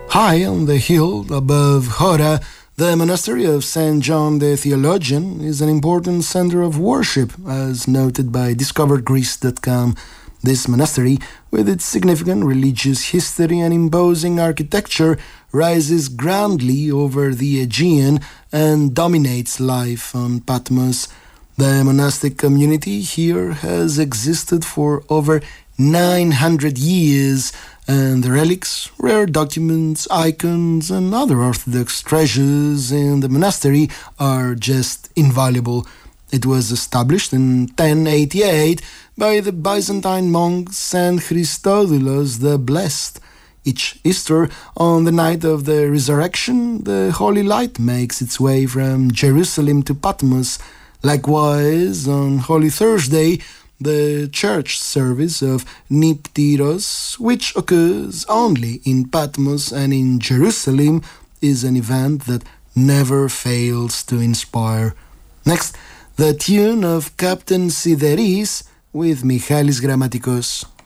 High on the hill above Hora, the monastery of St. John the Theologian is an important center of worship, as noted by DiscoverGreece.com. This monastery, with its significant religious history and imposing architecture, rises grandly over the Aegean and dominates life on Patmos. The monastic community here has existed for over 900 years, and the relics, rare documents, icons, and other Orthodox treasures in the monastery are just invaluable. It was established in 1088 by the Byzantine monk Saint Christodoulos the Blessed. Each Easter, on the night of the resurrection, the holy light makes its way from Jerusalem to Patmos. Likewise, on Holy Thursday, the church service of Niptiros, which occurs only in Patmos and in Jerusalem, is an event that never fails to inspire. Next, the tune of Captain Sideris with Michalis Grammatikos.